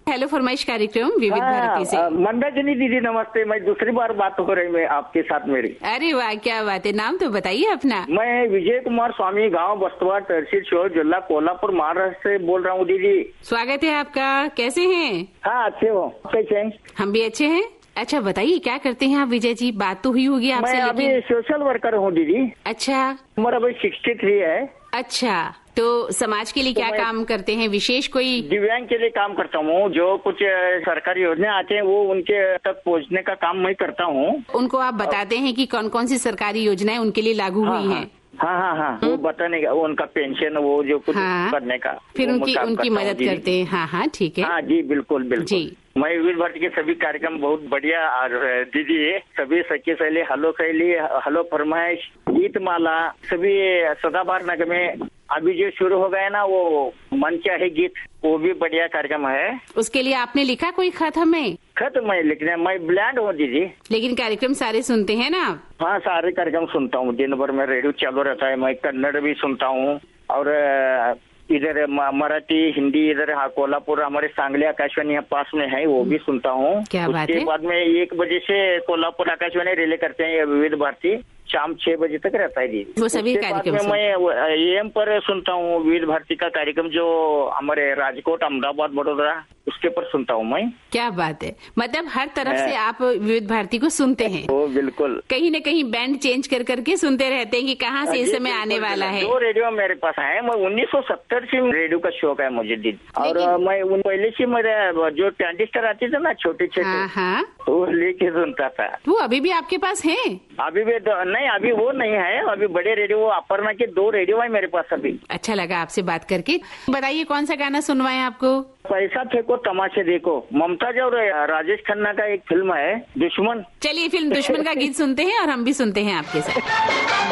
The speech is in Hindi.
हेलो फरमाइश कार्यक्रम विविध भारती से। मंदाकिनी दीदी नमस्ते। मैं दूसरी बार बात हो रही है आपके साथ मेरी। अरे वाह, क्या बात है। नाम तो बताइए अपना। मैं विजय कुमार स्वामी, गांव बस्तवा, तहसील शिहोर, जिला कोल्हापुर, महाराष्ट्र से बोल रहा हूँ दीदी। स्वागत है आपका। कैसे हैं? हाँ अच्छे हो, कैसे हैं? हम भी अच्छे हैं। अच्छा बताइए क्या करते हैं आप विजय जी? बात तो हुई होगी आपसे। मैं अभी सोशल वर्कर हूँ दीदी। अच्छा, उम्र अभी 63 है। अच्छा, तो समाज के लिए क्या काम करते हैं? विशेष कोई? दिव्यांग के लिए काम करता हूँ। जो कुछ सरकारी योजना आते हैं वो उनके तक पहुँचने का काम मैं करता हूँ। उनको आप बताते हैं कि कौन कौन सी सरकारी योजनाएं उनके लिए लागू हुई हैं? हाँ, वो बताने का, वो उनका पेंशन, वो जो कुछ करने का, फिर उनकी मदद करते हैं। हाँ, ठीक है। हाँ जी, बिल्कुल जी। मैं विविध भारती के सभी कार्यक्रम बहुत बढ़िया और दीदी सभी सखी सहेली, हलो सहेली, हलो फरमाइश, गीत माला, सभी सदाबहार नगमे अभी जो शुरू हो गए ना, वो मन चाहे गीत, वो भी बढ़िया कार्यक्रम है। उसके लिए आपने लिखा कोई खत हमें? खत मैं लिखने, मैं ब्लैंड हूँ दीदी। लेकिन कार्यक्रम सारे सुनते हैं ना आप? हाँ, सारे कार्यक्रम सुनता हूँ। दिन भर में रेडियो चालू रहता है। मैं कन्नड़ भी सुनता हूँ और इधर मराठी, हिंदी, इधर कोल्हापुर हमारे सांगली आकाशवाणी यहाँ पास में है, वो भी सुनता हूँ। उसके बाद में 1 बजे से कोल्हापुर आकाशवाणी रिले करते हैं विविध भारती, शाम 6 बजे तक रहता है दीदी। वो सभी कार्यक्रम मैं AM पर सुनता हूँ विविध भारती का कार्यक्रम, जो हमारे राजकोट, अहमदाबाद, बड़ौदा, उसके पर सुनता हूँ मैं। क्या बात है। मतलब हर तरफ से आप विविध भारती को सुनते हैं? वो बिल्कुल। कहीं न कहीं बैंड चेंज कर करके सुनते रहते हैं कि कहाँ से इस समय आने वाला है। 2 रेडियो मेरे पास है। मैं 1970 से रेडियो का शौक है मुझे दीदी। और मैं पहले से मेरे जो ट्रांजिस्टर आते थे ना, छोटे छोटे, वो लेके सुनता था। वो अभी भी आपके पास है? अभी भी नहीं, अभी वो नहीं है। अभी बड़े रेडियो, अपर्णा के 2 रेडियो है मेरे पास अभी। अच्छा लगा आपसे बात करके। बताइए कौन सा गाना सुनवाएं आपको? पैसा फेंको तमाशे देखो, मुमताज और राजेश खन्ना का एक फिल्म है दुश्मन। चलिए फिल्म दुश्मन का गीत सुनते हैं और हम भी सुनते हैं आपके साथ।